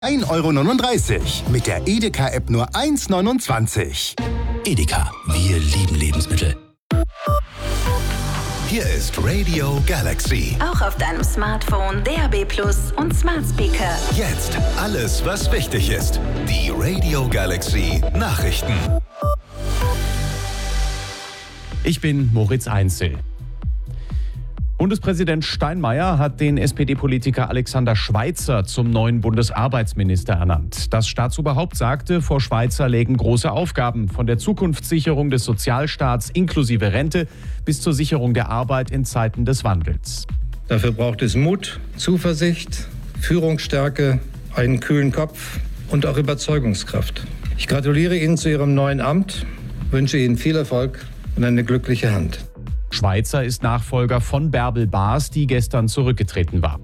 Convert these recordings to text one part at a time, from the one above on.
1,39 €. Mit der Edeka-App nur 1,29 €. Edeka, wir lieben Lebensmittel. Hier ist Radio Galaxy. Auch auf deinem Smartphone, DAB+ und Smart Speaker. Jetzt alles, was wichtig ist. Die Radio Galaxy Nachrichten. Ich bin Moritz Einzel. Bundespräsident Steinmeier hat den SPD-Politiker Alexander Schweitzer zum neuen Bundesarbeitsminister ernannt. Das Staatsoberhaupt sagte, vor Schweitzer lägen große Aufgaben, von der Zukunftssicherung des Sozialstaats inklusive Rente bis zur Sicherung der Arbeit in Zeiten des Wandels. Dafür braucht es Mut, Zuversicht, Führungsstärke, einen kühlen Kopf und auch Überzeugungskraft. Ich gratuliere Ihnen zu Ihrem neuen Amt, wünsche Ihnen viel Erfolg und eine glückliche Hand. Schweitzer ist Nachfolger von Bärbel Baas, die gestern zurückgetreten war.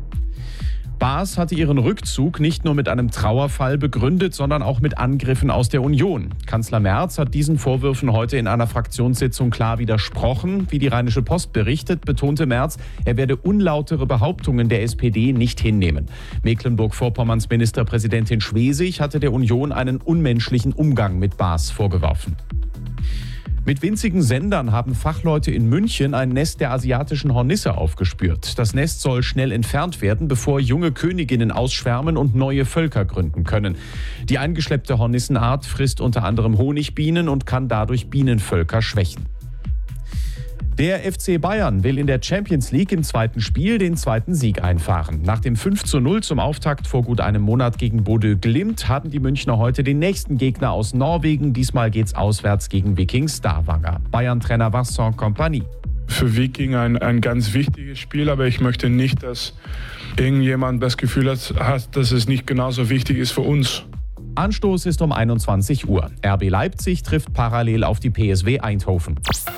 Baas hatte ihren Rückzug nicht nur mit einem Trauerfall begründet, sondern auch mit Angriffen aus der Union. Kanzler Merz hat diesen Vorwürfen heute in einer Fraktionssitzung klar widersprochen. Wie die Rheinische Post berichtet, betonte Merz, er werde unlautere Behauptungen der SPD nicht hinnehmen. Mecklenburg-Vorpommerns Ministerpräsidentin Schwesig hatte der Union einen unmenschlichen Umgang mit Baas vorgeworfen. Mit winzigen Sendern haben Fachleute in München ein Nest der asiatischen Hornisse aufgespürt. Das Nest soll schnell entfernt werden, bevor junge Königinnen ausschwärmen und neue Völker gründen können. Die eingeschleppte Hornissenart frisst unter anderem Honigbienen und kann dadurch Bienenvölker schwächen. Der FC Bayern will in der Champions League im zweiten Spiel den zweiten Sieg einfahren. Nach dem 5:0 zum Auftakt vor gut einem Monat gegen Bodø Glimt haben die Münchner heute den nächsten Gegner aus Norwegen. Diesmal geht's auswärts gegen Viking Stavanger. Bayern-Trainer Vincent Kompany. Für Viking ein ganz wichtiges Spiel, aber ich möchte nicht, dass irgendjemand das Gefühl hat, dass es nicht genauso wichtig ist für uns. Anstoß ist um 21 Uhr. RB Leipzig trifft parallel auf die PSW Eindhoven.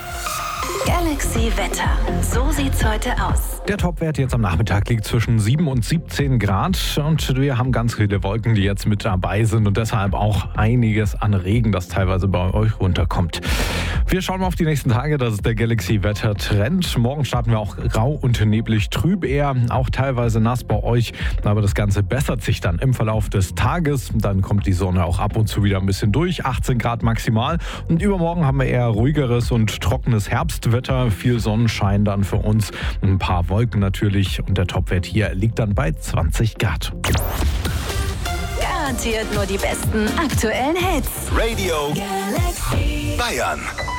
Galaxy Wetter. So sieht's heute aus. Der Topwert jetzt am Nachmittag liegt zwischen 7 und 17 Grad und wir haben ganz viele Wolken, die jetzt mit dabei sind und deshalb auch einiges an Regen, das teilweise bei euch runterkommt. Wir schauen mal auf die nächsten Tage, das ist der Galaxy-Wetter-Trend. Morgen starten wir auch grau und neblig, trüb eher, auch teilweise nass bei euch, aber das Ganze bessert sich dann im Verlauf des Tages. Dann kommt die Sonne auch ab und zu wieder ein bisschen durch, 18 Grad maximal und übermorgen haben wir eher ruhigeres und trockenes Herbstwetter, viel Sonnenschein dann für uns, ein paar Wolken natürlich und der Topwert hier liegt dann bei 20 Grad. Garantiert nur die besten aktuellen Hits. Radio Galaxy Bayern.